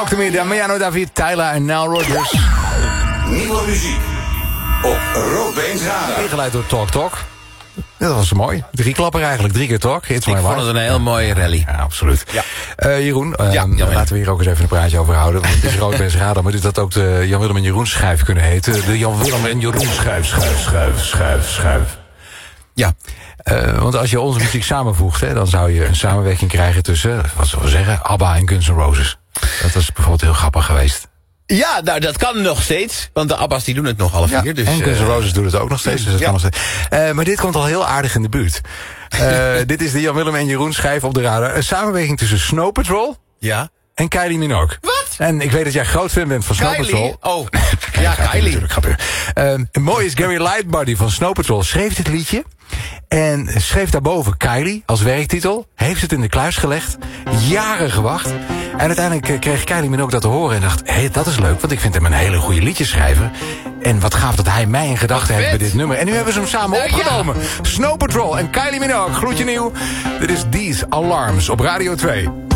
Damiano David, Tyler en Nile Rodgers. Nieuwe muziek op Roodbeens Radio. Ingeleid door Talk Talk. Dat was mooi. 3 klapper eigenlijk, 3 keer Talk. Ik vond het een heel mooie rally. Ja, absoluut. Ja. Jeroen, laten we hier ook eens even een praatje over houden. Want het is Roodbeens Radio, maar dit had ook de Jan Willem en Jeroen schijf kunnen heten. De Jan Willem en Jeroen schuif. Ja. Want als je onze muziek samenvoegt, dan zou je een samenwerking krijgen tussen, wat zullen we zeggen, ABBA en Guns N' Roses. Dat is bijvoorbeeld heel grappig geweest. Ja, nou, dat kan nog steeds. Want de Abba's die doen het nog half hier. Dus, en Guns N' Roses doet het ook nog steeds. Dus het kan nog steeds. Maar dit komt al heel aardig in de buurt. Dit is de Jan Willem en Jeroen schijf op de radar. Een samenwerking tussen Snow Patrol en Kylie Minogue. Wat? En ik weet dat jij groot fan bent van Snow Patrol. Oh, ja, Kylie. Mooi is Gary Lightbody van Snow Patrol schreef dit liedje. En schreef daarboven Kylie als werktitel. Heeft het in de kluis gelegd. Jaren gewacht. En uiteindelijk kreeg Kylie Minogue dat te horen. En dacht, hé, dat is leuk. Want ik vind hem een hele goede liedjeschrijver. En wat gaaf dat hij mij in gedachten heeft bij dit nummer. En nu hebben ze hem samen opgenomen. Snow Patrol en Kylie Minogue. Gloedje nieuw. Dit is These Alarms op Radio 2.